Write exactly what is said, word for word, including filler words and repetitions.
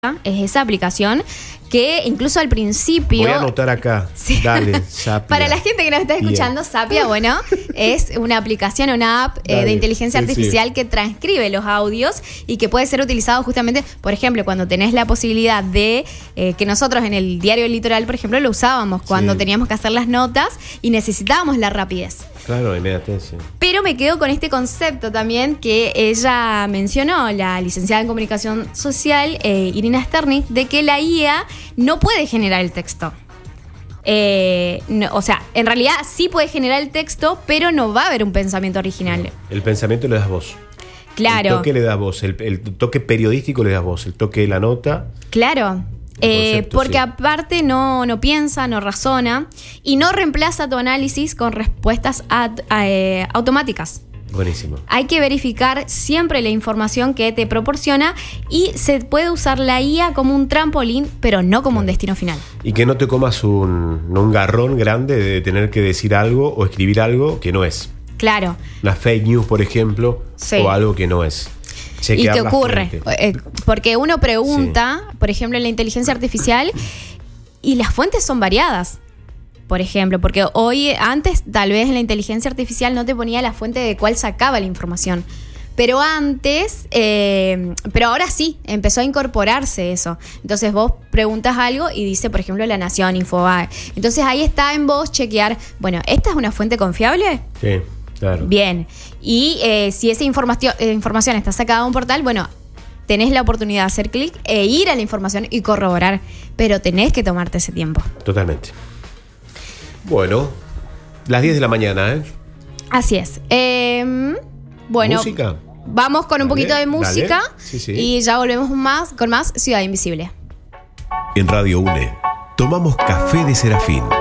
es esa aplicación que incluso al principio... Voy a anotar acá. Sí. Dale, Zapia. Para la gente que nos está escuchando, yeah. Zapia, bueno, es una aplicación, una app eh, de inteligencia sí, artificial sí. que transcribe los audios y que puede ser utilizado justamente, por ejemplo, cuando tenés la posibilidad de... Eh, que nosotros en el diario El Litoral, por ejemplo, lo usábamos cuando sí. teníamos que hacer las notas y necesitábamos la rapidez. Claro, inmediatez. Pero me quedo con este concepto también que ella mencionó, la licenciada en Comunicación Social, eh, Irina Sternik, de que la I A no puede generar el texto. Eh, no, o sea, en realidad sí puede generar el texto, pero no va a haber un pensamiento original. El pensamiento le das vos. Claro. El toque le das vos, el, el toque periodístico le das vos, el toque de la nota. Claro. Eh, concepto, porque sí. aparte no, no piensa, no razona y no reemplaza tu análisis con respuestas ad, eh, automáticas. Buenísimo. Hay que verificar siempre la información que te proporciona y se puede usar la I A como un trampolín, pero no como claro. un destino final. Y que no te comas un, un garrón grande de tener que decir algo o escribir algo que no es. Claro. Una fake news, por ejemplo, sí. o algo que no es. Chequear y te ocurre, eh, porque uno pregunta, sí. por ejemplo, en la inteligencia artificial, y las fuentes son variadas. Por ejemplo, porque hoy, antes, tal vez en la inteligencia artificial no te ponía la fuente de cuál sacaba la información. Pero antes, eh, pero ahora sí, empezó a incorporarse eso. Entonces vos preguntas algo y dice, por ejemplo, La Nación, Infobae. Entonces ahí está en vos chequear, bueno, ¿esta es una fuente confiable? Sí. Claro. Bien, y eh, si esa información, eh, información está sacada de un portal, bueno, tenés la oportunidad de hacer clic e ir a la información y corroborar, pero tenés que tomarte ese tiempo. Totalmente. Bueno, las diez de la mañana, ¿eh? Así es. Eh, bueno, ¿música? Vamos con un dale, poquito de música sí, sí. y ya volvemos más, con más Ciudad Invisible. En Radio UNE, tomamos café de Serafín.